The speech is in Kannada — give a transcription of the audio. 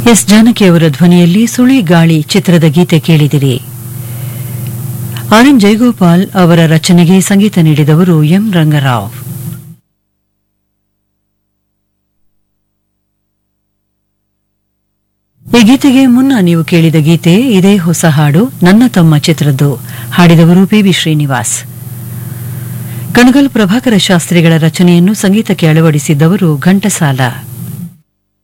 ಎಸ್ ಜಾನಕಿಯವರ ಧ್ವನಿಯಲ್ಲಿ ಸುಳಿ ಗಾಳಿ ಚಿತ್ರದ ಗೀತೆ ಕೇಳಿದಿರಿ. ಆರ್ ಎನ್ ಜಯಗೋಪಾಲ್ ಅವರ ರಚನೆಗೆ ಸಂಗೀತ ನೀಡಿದವರು ಎಂ ರಂಗರಾವ್. ಈ ಗೀತೆಗೆ ಮುನ್ನ ನೀವು ಕೇಳಿದ ಗೀತೆ ಇದೇ ಹೊಸ ಹಾಡು ನನ್ನ ತಮ್ಮ ಚಿತ್ರದ್ದು. ಹಾಡಿದವರು ಪಿಬಿ ಶ್ರೀನಿವಾಸ್. ಕಣಗಲ್ ಪ್ರಭಾಕರ ಶಾಸ್ತ್ರಿಗಳ ರಚನೆಯನ್ನು ಸಂಗೀತಕ್ಕೆ ಅಳವಡಿಸಿದ್ದವರು ಘಂಟಸಾಲ.